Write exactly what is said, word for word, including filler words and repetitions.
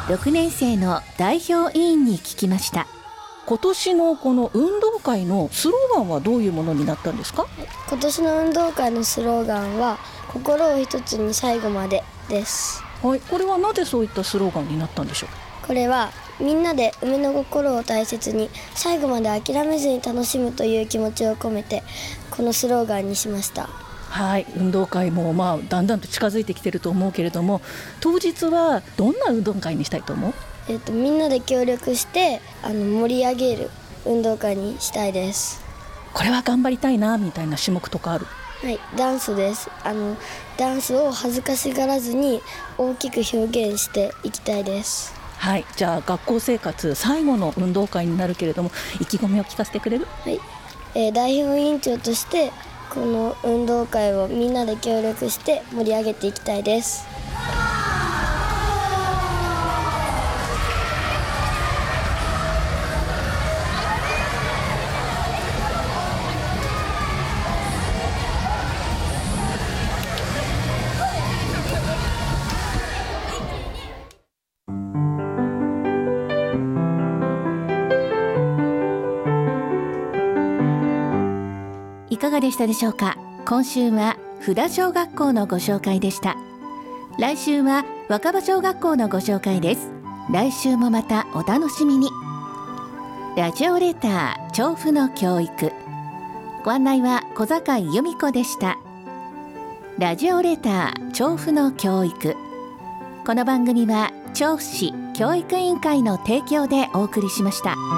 ろくねん生の代表委員に聞きました。今年のこの運動会のスローガンはどういうものになったんですか？ 今年の運動会のスローガンは心を一つに最後までです。 はい、これはなぜそういったスローガンになったんでしょう？ これはみんなで梅の心を大切に最後まで諦めずに楽しむという気持ちを込めてこのスローガンにしました。 はい、運動会もまあだんだんと近づいてきてると思うけれども、当日はどんな運動会にしたいと思う？ えーと、みんなで協力してあの盛り上げる運動会にしたいです。 これは頑張りたいなみたいな種目とかある？ はい、ダンスです。あのダンスを恥ずかしがらずに大きく表現していきたいです。 はい、じゃあ学校生活最後の運動会になるけれども、意気込みを聞かせてくれる？ はい、えー、代表委員長としてこの運動会をみんなで協力して盛り上げていきたいです。 いかがでしたでしょうか？今週は布田小学校のご紹介でした。来週は若葉小学校のご紹介です。来週もまたお楽しみに。ラジオレター調布の教育、ご案内は小坂井由美子でした。ラジオレター調布の教育、この番組は調布市教育委員会の提供でお送りしました。